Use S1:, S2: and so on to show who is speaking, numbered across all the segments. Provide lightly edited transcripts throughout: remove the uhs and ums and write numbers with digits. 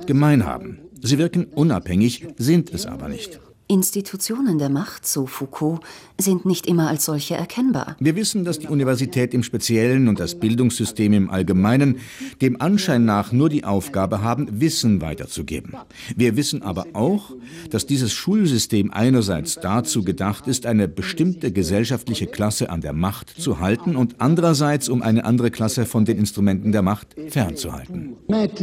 S1: gemein haben. Sie wirken unabhängig, sind es aber nicht.
S2: Institutionen der Macht, so Foucault, sind nicht immer als solche erkennbar.
S1: Wir wissen, dass die Universität im Speziellen und das Bildungssystem im Allgemeinen dem Anschein nach nur die Aufgabe haben, Wissen weiterzugeben. Wir wissen aber auch, dass dieses Schulsystem einerseits dazu gedacht ist, eine bestimmte gesellschaftliche Klasse an der Macht zu halten und andererseits, um eine andere Klasse von den Instrumenten der Macht fernzuhalten.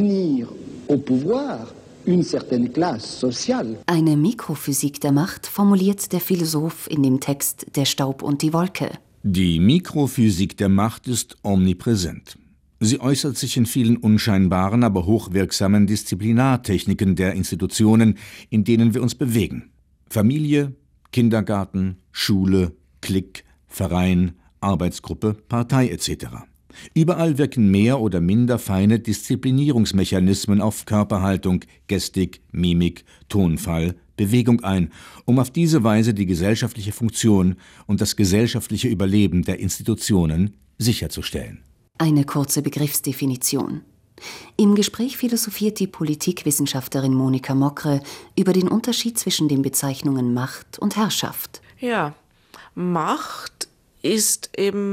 S2: Eine Mikrophysik der Macht formuliert der Philosoph in dem Text »Der Staub und die Wolke«.
S1: Die Mikrophysik der Macht ist omnipräsent. Sie äußert sich in vielen unscheinbaren, aber hochwirksamen Disziplinartechniken der Institutionen, in denen wir uns bewegen. Familie, Kindergarten, Schule, Klick, Verein, Arbeitsgruppe, Partei etc. Überall wirken mehr oder minder feine Disziplinierungsmechanismen auf Körperhaltung, Gestik, Mimik, Tonfall, Bewegung ein, um auf diese Weise die gesellschaftliche Funktion und das gesellschaftliche Überleben der Institutionen sicherzustellen.
S2: Eine kurze Begriffsdefinition. Im Gespräch philosophiert die Politikwissenschaftlerin Monika Mokre über den Unterschied zwischen den Bezeichnungen Macht und Herrschaft.
S3: Ja, Macht ist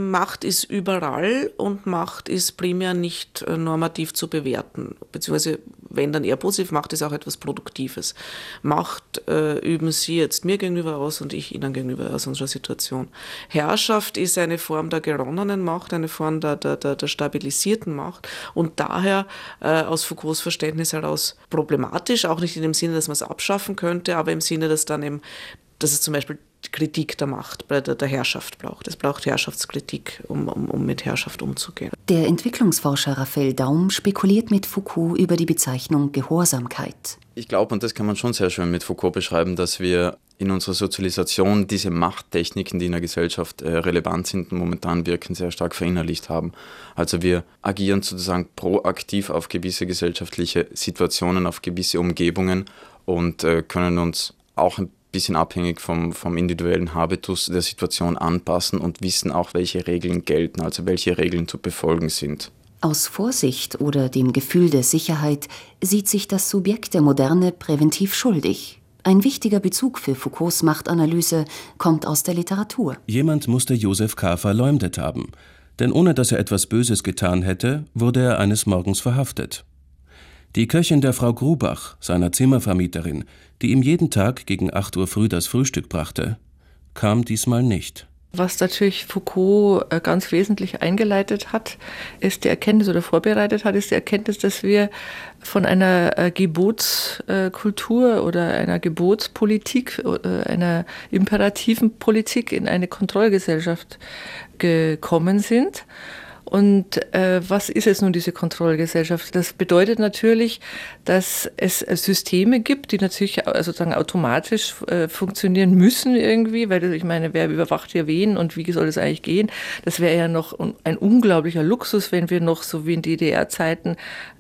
S3: überall und Macht ist primär nicht normativ zu bewerten, beziehungsweise wenn dann eher positiv, Macht ist auch etwas Produktives. Macht üben Sie jetzt mir gegenüber aus und ich Ihnen gegenüber aus unserer Situation. Herrschaft ist eine Form der geronnenen Macht, eine Form der stabilisierten Macht und daher aus Foucaults Verständnis heraus problematisch, auch nicht in dem Sinne, dass man es abschaffen könnte, aber im Sinne, dass es zum Beispiel Kritik der Macht, der Herrschaft braucht. Es braucht Herrschaftskritik, um mit Herrschaft umzugehen.
S2: Der Entwicklungsforscher Raphael Daum spekuliert mit Foucault über die Bezeichnung Gehorsamkeit.
S4: Ich glaube, und das kann man schon sehr schön mit Foucault beschreiben, dass wir in unserer Sozialisation diese Machttechniken, die in der Gesellschaft relevant sind und momentan wirken, sehr stark verinnerlicht haben. Also wir agieren sozusagen proaktiv auf gewisse gesellschaftliche Situationen, auf gewisse Umgebungen und können uns auch ein bisschen abhängig vom individuellen Habitus der Situation anpassen und wissen auch, welche Regeln gelten, also welche Regeln zu befolgen sind.
S2: Aus Vorsicht oder dem Gefühl der Sicherheit sieht sich das Subjekt der Moderne präventiv schuldig. Ein wichtiger Bezug für Foucaults Machtanalyse kommt aus der Literatur.
S5: Jemand musste Josef K. verleumdet haben, denn ohne dass er etwas Böses getan hätte, wurde er eines Morgens verhaftet. Die Köchin der Frau Grubach, seiner Zimmervermieterin, die ihm jeden Tag gegen 8 Uhr früh das Frühstück brachte, kam diesmal nicht.
S6: Was natürlich Foucault ganz wesentlich eingeleitet hat, ist die Erkenntnis oder vorbereitet hat, ist die Erkenntnis, dass wir von einer Gebotskultur oder einer Gebotspolitik, einer imperativen Politik in eine Kontrollgesellschaft gekommen sind. Und was ist jetzt nun diese Kontrollgesellschaft? Das bedeutet natürlich, dass es Systeme gibt, die natürlich sozusagen automatisch funktionieren müssen irgendwie, weil ich meine, wer überwacht hier wen und wie soll das eigentlich gehen? Das wäre ja noch ein unglaublicher Luxus, wenn wir noch so wie in DDR-Zeiten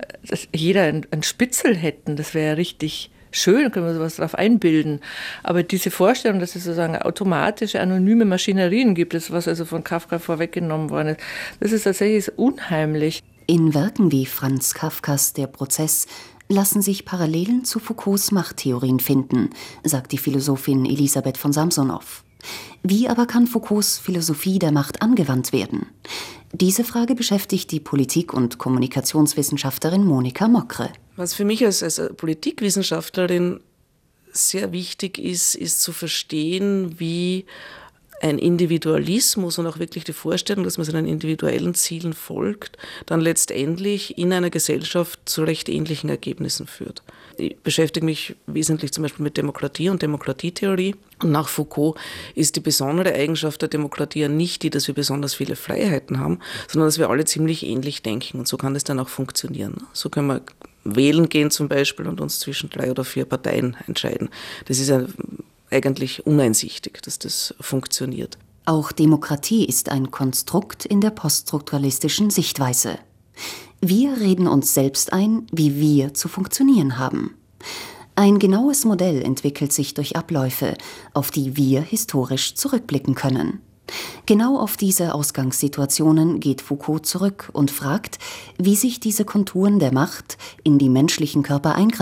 S6: jeder ein Spitzel hätten. Das wäre ja richtig schön, können wir sowas drauf einbilden. Aber diese Vorstellung, dass es sozusagen automatische, anonyme Maschinerien gibt, das was also von Kafka vorweggenommen worden ist, das ist tatsächlich unheimlich.
S2: In Werken wie Franz Kafkas Der Prozess lassen sich Parallelen zu Foucaults Machttheorien finden, sagt die Philosophin Elisabeth von Samsonow. Wie aber kann Foucaults Philosophie der Macht angewandt werden? Diese Frage beschäftigt die Politik- und Kommunikationswissenschaftlerin Monika Mokre.
S3: Was für mich als Politikwissenschaftlerin sehr wichtig ist zu verstehen, wie ein Individualismus und auch wirklich die Vorstellung, dass man seinen individuellen Zielen folgt, dann letztendlich in einer Gesellschaft zu recht ähnlichen Ergebnissen führt. Ich beschäftige mich wesentlich zum Beispiel mit Demokratie und Demokratietheorie. Und nach Foucault ist die besondere Eigenschaft der Demokratie ja nicht die, dass wir besonders viele Freiheiten haben, sondern dass wir alle ziemlich ähnlich denken. Und so kann es dann auch funktionieren. So können wir wählen gehen zum Beispiel und uns zwischen 3 oder 4 Parteien entscheiden. Das ist ja eigentlich uneinsichtig, dass das funktioniert.
S2: Auch Demokratie ist ein Konstrukt in der poststrukturalistischen Sichtweise. Wir reden uns selbst ein, wie wir zu funktionieren haben. Ein genaues Modell entwickelt sich durch Abläufe, auf die wir historisch zurückblicken können. Genau auf diese Ausgangssituationen geht Foucault zurück und fragt, wie sich diese Konturen der Macht in die menschlichen Körper eingreifen.